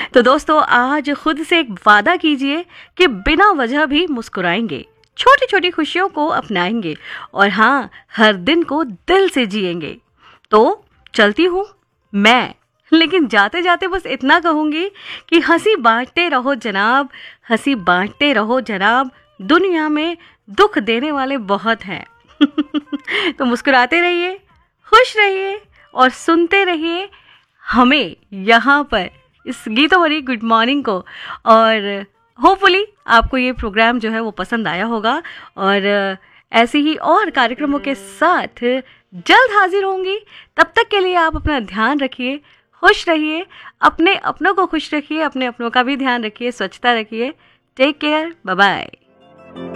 तो दोस्तों, आज खुद से एक वादा कीजिए कि बिना वजह भी मुस्कुराएंगे, छोटी छोटी खुशियों को अपनाएंगे और हाँ, हर दिन को दिल से जिएंगे। तो चलती हूँ मैं, लेकिन जाते जाते बस इतना कहूंगी कि हंसी बांटते रहो जनाब, हंसी बांटते रहो जनाब, दुनिया में दुख देने वाले बहुत हैं। तो मुस्कुराते रहिए, खुश रहिए और सुनते रहिए हमें यहाँ पर, इस गीतों भरी गुड मॉर्निंग को। और होपफुली आपको ये प्रोग्राम जो है वो पसंद आया होगा और ऐसे ही और कार्यक्रमों के साथ जल्द हाजिर होंगी। तब तक के लिए आप अपना ध्यान रखिए, खुश रहिए, अपने अपनों को खुश रखिए, अपने अपनों का भी ध्यान रखिए, स्वच्छता रखिए। Take care, bye bye.